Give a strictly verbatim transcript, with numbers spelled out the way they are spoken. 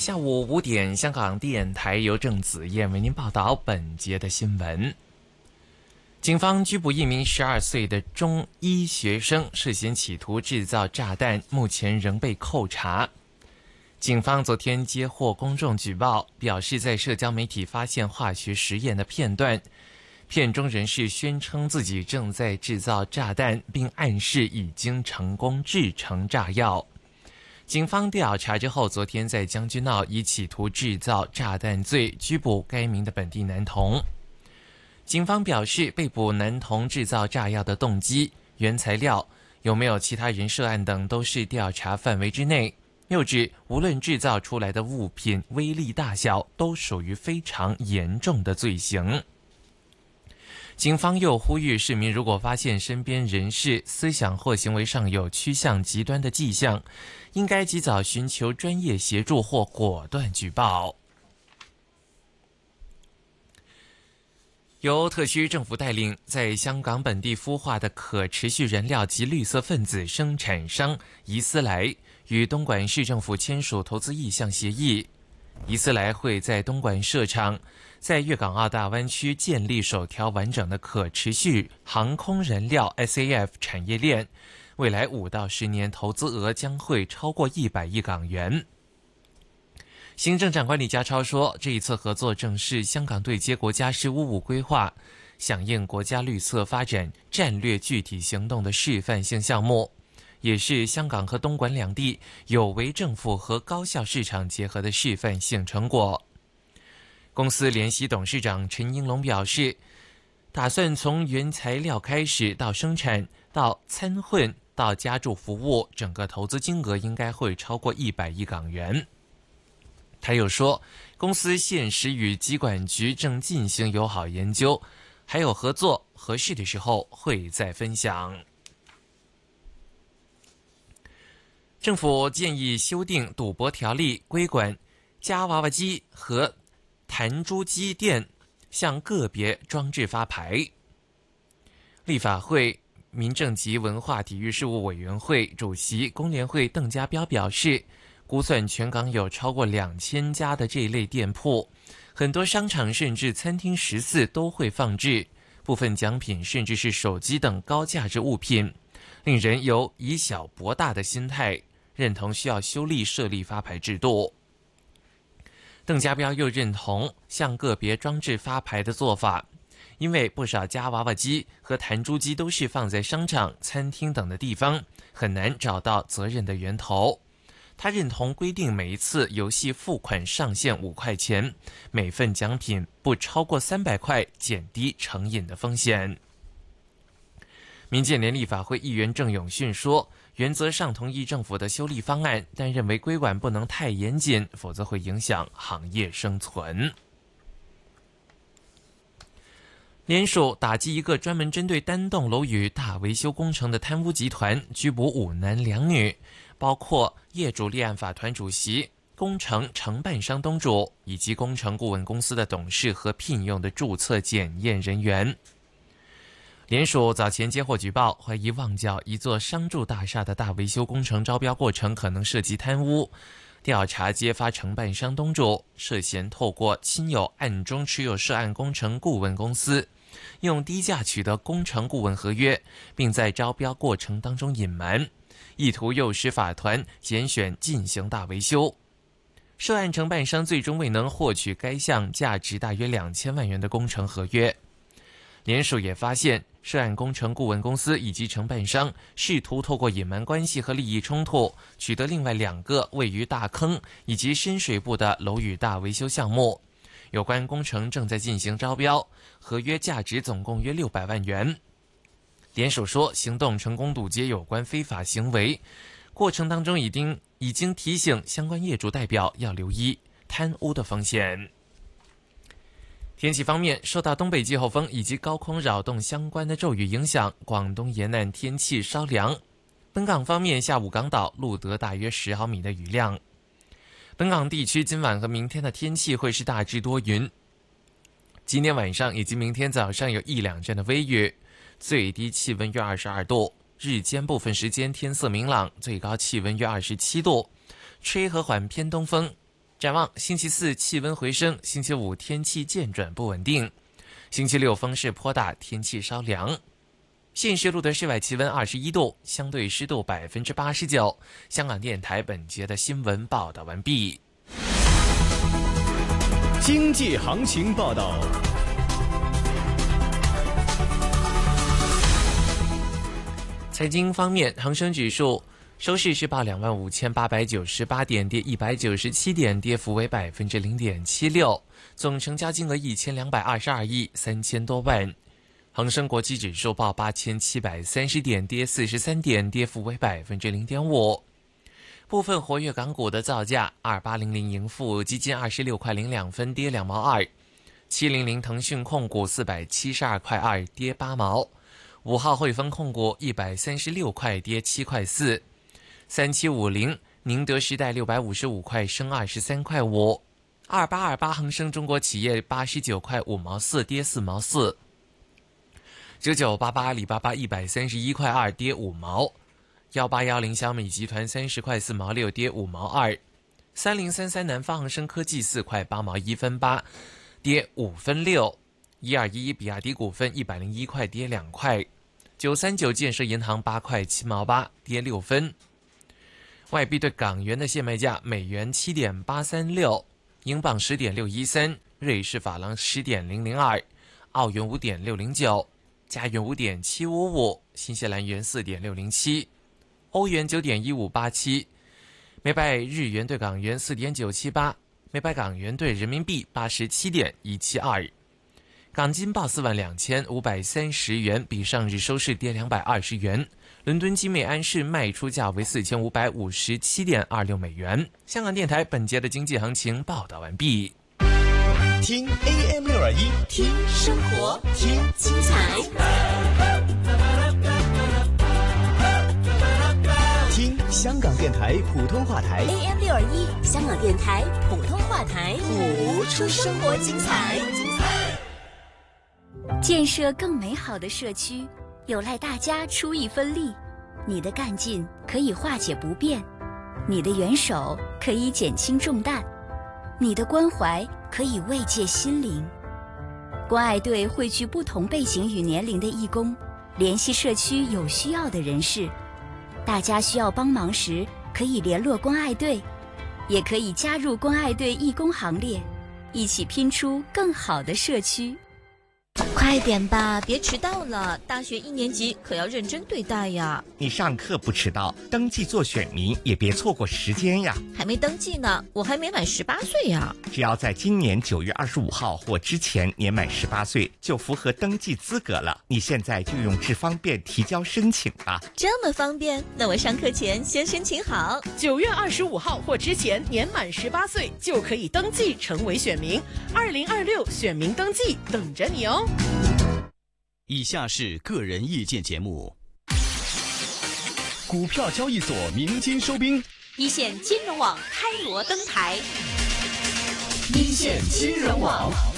下午五点，香港电台由郑子燕为您报道本节的新闻。警方拘捕一名十二岁的中医学生，涉嫌企图制造炸弹，目前仍被扣查。警方昨天接获公众举报，表示在社交媒体发现化学实验的片段，片中人士宣称自己正在制造炸弹，并暗示已经成功制成炸药。警方调查之后，昨天在将军澳以企图制造炸弹罪拘捕该名的本地男童。警方表示，被捕男童制造炸药的动机、原材料、有没有其他人涉案等都是调查范围之内。又指，无论制造出来的物品威力大小，都属于非常严重的罪行。警方又呼吁市民，如果发现身边人士思想或行为上有趋向极端的迹象，应该及早寻求专业协助或果断举报。由特区政府带领，在香港本地孵化的可持续燃料及绿色分子生产商怡思来与东莞市政府签署投资意向协议。怡思来会在东莞设厂，在粤港澳大湾区建立首条完整的可持续航空燃料 S A F 产业链，未来五到十年投资额将会超过一百亿港元。行政长官李家超说，这一次合作正是香港对接国家“十五五”规划，响应国家绿色发展战略具体行动的示范性项目，也是香港和东莞两地有为政府和高效市场结合的示范性成果。公司联席董事长陈英龙表示，打算从原材料开始到生产到参混到加注服务，整个投资金额应该会超过一百亿港元。他又说，公司现时与机管局正进行友好研究，还有合作，合适的时候会再分享。政府建议修订赌博条例，规管夹娃娃机和弹珠机店向个别装置发牌。立法会民政及文化体育事务委员会主席工联会邓家彪表示，估算全港有超过两千家的这一类店铺，很多商场甚至餐厅食肆都会放置，部分奖品甚至是手机等高价值物品，令人有以小博大的心态，认同需要修例设立发牌制度。邓家彪又认同向个别装置发牌的做法，因为不少夹娃娃机和弹珠机都是放在商场、餐厅等的地方，很难找到责任的源头。他认同规定每一次游戏付款上限五块钱，每份奖品不超过三百块，减低成瘾的风险。民建联立法会议员郑永训说，原则上同意政府的修例方案，但认为规管不能太严谨，否则会影响行业生存。联署打击一个专门针对单栋楼宇大维修工程的贪污集团，拘捕五男两女，包括业主立案法团主席、工程承办商东主以及工程顾问公司的董事和聘用的注册检验人员。联署早前接获举报，怀疑旺角一座商住大厦的大维修工程招标过程可能涉及贪污，调查揭发承办商东主涉嫌透过亲友暗中持有涉案工程顾问公司，用低价取得工程顾问合约，并在招标过程当中隐瞒，意图诱使法团拣选进行大维修。涉案承办商最终未能获取该项价值大约两千万元的工程合约。联署也发现，涉案工程顾问公司以及承办商试图透过隐瞒关系和利益冲突，取得另外两个位于大坑以及深水埗的楼宇大维修项目。有关工程正在进行招标，合约价值总共约六百万元。联署说，行动成功堵截有关非法行为，过程当中已经已经提醒相关业主代表要留意贪污的风险。天气方面，受到东北季候风以及高空扰动相关的骤雨影响，广东沿岸天气稍凉。本港方面，下午港岛录得大约十毫米的雨量。本港地区今晚和明天的天气会是大致多云，今天晚上以及明天早上有一两阵的微雨，最低气温约二十二度，日间部分时间天色明朗，最高气温约二十七度，吹和缓偏东风。 展望星期四气温回升，星期五天气渐转不稳定，星期六风势颇大，天气稍凉。现时录的室外气温二十一度，相对湿度百分之八十九。香港电台本节的新闻报道完毕。 经济行情报道。 财经方面，恒生指数收市是报两万五千八百九十八点，跌一百九十七点，跌幅为百分之零点七六，总成交金额一千两百二十二亿三千多万。恒生国际指数报八千七百三十点，跌四十三点，跌幅为百分之零点五。部分活跃港股的造价：二八零零盈富基金二十六块零两分，跌两毛二；七零零腾讯控股四百七十二块二，跌八毛；五号汇丰控股一百三十六块，跌七块四；三七五零宁德时代六百五十五块，升二十三块五；二八二八恒生中国企业八十九块五毛四，跌四毛四；九九八八阿里巴巴一百三十一块二，跌五毛；幺八幺零小米集团三十块四毛六，跌五毛二；三零三三南方恒生科技四块八毛一分八，跌五分六；一二一一比亚迪股份一百零一块，跌两块；九三九建设银行八块七毛八，跌六分。外币对港元的现卖价：美元七点八三六，英镑十点六一三，瑞士法郎十点零零二，澳元五点六零九，加元五点七五五，新西兰元四点六零七，欧元九点一五八七，每百日元对港元四点九七八，每百港元对人民币八十七点一七二。港金报四万两千五百三十元，比上日收市跌两百二十元。伦敦金美安市卖出价为四千五百五十七点二六美元。香港电台本节的经济行情报道完毕。 听 A M 六二一， 听生活， 听精彩， 听香港电台普通话台 A M 六二一，香港电台普通话台， 谱出生活精彩。 建设更美好的社区，有赖大家出一分力。你的干劲可以化解不便，你的援手可以减轻重担，你的关怀可以慰藉心灵。关爱队汇聚不同背景与年龄的义工，联系社区有需要的人士。大家需要帮忙时，可以联络关爱队，也可以加入关爱队义工行列，一起拼出更好的社区。 快点吧，别迟到了！大学一年级可要认真对待呀。 你上课不迟到，登记做选民也别错过时间呀。 还没登记呢，我还没满十八岁呀。 只要在今年九月二十五号或之前年满十八岁，就符合登记资格了。你现在就用智方便提交申请吧。 这么方便？那我上课前先申请好。 九月二十五号或之前年满十八岁就可以登记成为选民。二零二六选民登记等着你哦。 以下是个人意见节目。股票交易所鸣金收兵， 一线金融网开锣登台， 一线金融网。